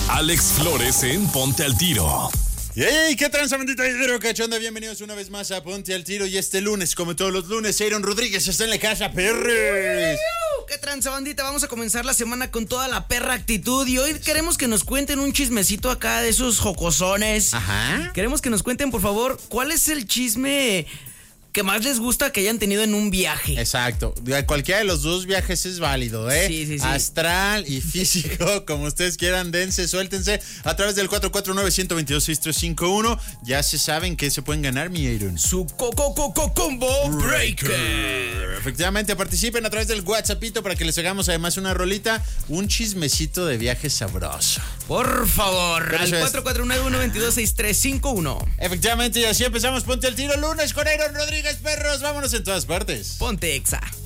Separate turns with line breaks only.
Alex Flores en Ponte al Tiro.
¡Hey! ¿Qué tranza, bendita dinero cachonda? Bienvenidos una vez más a Ponte al Tiro. Y este lunes, como todos los lunes, Aaron Rodríguez está en la casa, perres.
¿Qué tranza, bandita? Vamos a comenzar la semana con toda la perra actitud. Y hoy queremos que nos cuenten un chismecito acá de esos jocosones.
Ajá.
Queremos que nos cuenten, por favor, ¿cuál es el chisme que más les gusta que hayan tenido en un viaje?
Exacto. Cualquiera de los dos viajes es válido, ¿eh?
Sí.
Astral y físico, como ustedes quieran, dense, suéltense a través del 449-122-6351. Ya se saben que se pueden ganar, mi Aaron.
Su combo breaker.
Efectivamente, participen a través del WhatsAppito para que les hagamos además una rolita, un chismecito de viaje sabroso.
Por favor,
Pero
al
eso es.
449-122-6351.
Efectivamente, y así empezamos Ponte al Tiro lunes con Aaron Rodríguez, perros. Vámonos en todas partes.
Ponte Exa.